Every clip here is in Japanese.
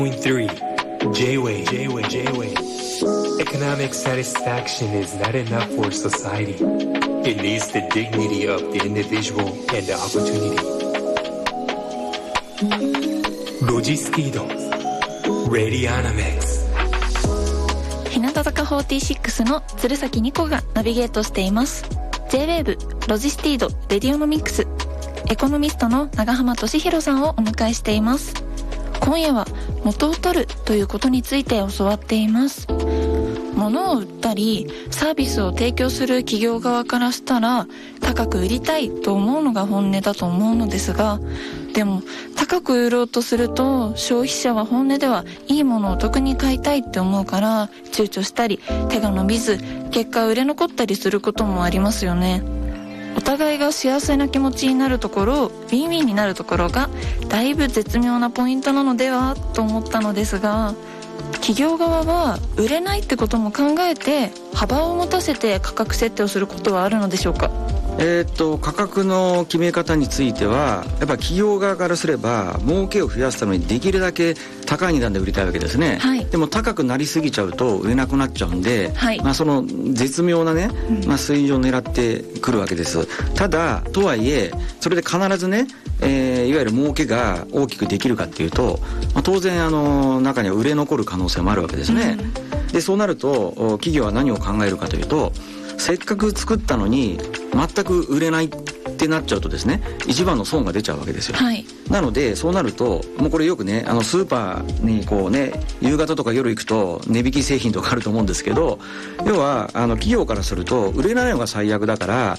J-Way Economic satisfaction is not enough for society. It needs the dignity of the individual and the opportunity. Logistido Radionimex 日向坂46の鶴崎ニコがナビゲートしています。 J-Wave ロジスティードレディオノミックス、エコノミストの長浜俊弘さんをお迎えしています。今夜は元を取るということについて教わっています。物を売ったりサービスを提供する企業側からしたら高く売りたいと思うのが本音だと思うのですが、でも高く売ろうとすると消費者は本音ではいいものをお得に買いたいって思うから躊躇したり手が伸びず、結果売れ残ったりすることもありますよね。お互いが幸せな気持ちになるところ、ウィンウィンになるところがだいぶ絶妙なポイントなのではと思ったのですが、企業側は売れないってことも考えて幅を持たせて価格設定をすることはあるのでしょうか？ 価格の決め方についてはやっぱ企業側からすれば儲けを増やすためにできるだけ高い値段で売りたいわけですね、はい、でも高くなりすぎちゃうと売れなくなっちゃうんで、はい、その絶妙なね、水準を狙ってくるわけです。ただとはいえそれで必ずね、いわゆる儲けが大きくできるかっていうと、当然中には売れ残る可能性もあるわけですね、でそうなると企業は何を考えるかというと、せっかく作ったのに全く売れないってなっちゃうとですね、一番の損が出ちゃうわけですよ、はい、なのでそうなるともうこれよくねスーパーにこうね夕方とか夜行くと値引き製品とかあると思うんですけど、要は企業からすると売れないのが最悪だから、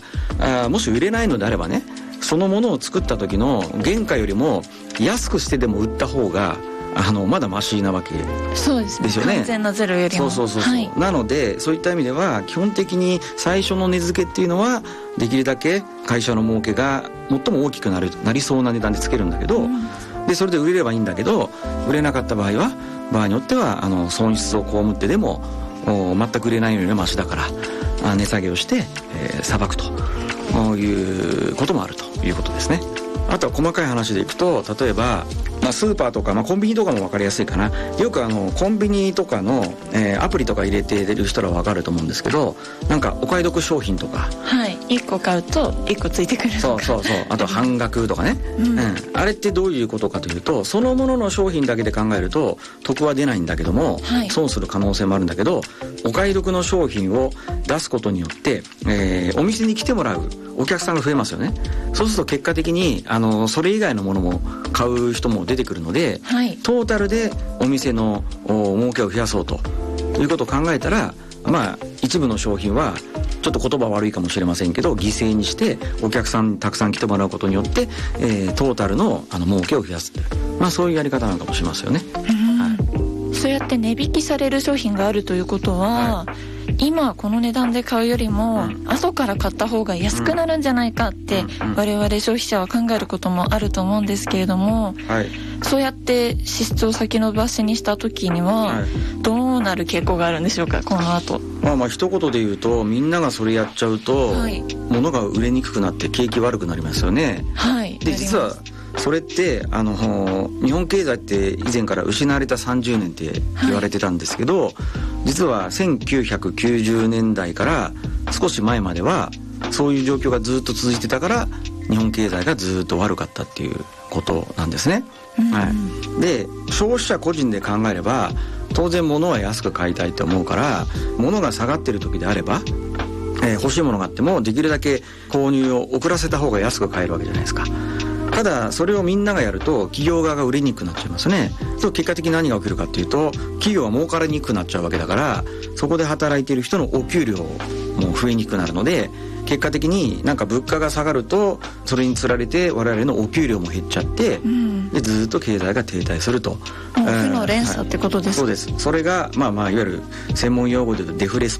もし売れないのであればね、そのものを作った時の原価よりも安くしてでも売った方がまだマシなわけですよね。 完全なゼロよりもそう、はい、なのでそういった意味では基本的に最初の値付けっていうのはできるだけ会社の儲けが最も大きくなりそうな値段でつけるんだけど、でそれで売れればいいんだけど、売れなかった場合によっては損失を被ってでも全く売れないよりはマシだから値下げをして裁くということもあるということですね。あとは細かい話でいくと、例えば、スーパーとか、コンビニとかも分かりやすいかな。よくコンビニとかの、アプリとか入れてる人らは分かると思うんですけど、なんかお買い得商品とか、 はい、1個買うと1個ついてくるとか、 そうあと半額とかね、あれってどういうことかというと、そのものの商品だけで考えると得は出ないんだけども、はい、損する可能性もあるんだけど、お買い得の商品を出すことによって、お店に来てもらうお客さんが増えますよね。そうすると結果的にそれ以外のものも買う人も出てくるので、はい、トータルでお店の儲けを増やそうということを考えたら、一部の商品はちょっと言葉悪いかもしれませんけど犠牲にしてお客さんにたくさん来てもらうことによって、トータルの儲けを増やすという、そういうやり方なのかもしれませんよね、 はい、そうやって値引きされる商品があるということは、はい、今この値段で買うよりも、後から買った方が安くなるんじゃないかって我々消費者は考えることもあると思うんですけれども、はい、そうやって支出を先延ばしにした時にはどうなる傾向があるんでしょうか、この後。 一言で言うと、みんながそれやっちゃうと、はい、物が売れにくくなって景気悪くなりますよね、はい、で実はそれって日本経済って以前から失われた30年って言われてたんですけど、はい、実は1990年代から少し前まではそういう状況がずっと続いてたから日本経済がずっと悪かったっていうことなんですね、はい、で消費者個人で考えれば当然物は安く買いたいと思うから、物が下がってる時であれば、欲しいものがあってもできるだけ購入を遅らせた方が安く買えるわけじゃないですか。ただそれをみんながやると企業側が売れにくくなっちゃいますね。結果的に何が起きるかっていうと、企業は儲からにくくなっちゃうわけだから、そこで働いている人のお給料も増えにくくなるので、結果的になんか物価が下がるとそれにつられて我々のお給料も減っちゃって、でずっと経済が停滞すると、 負の連鎖ってことですか。 そうです。それがいわゆる専門用語で言うとデフレス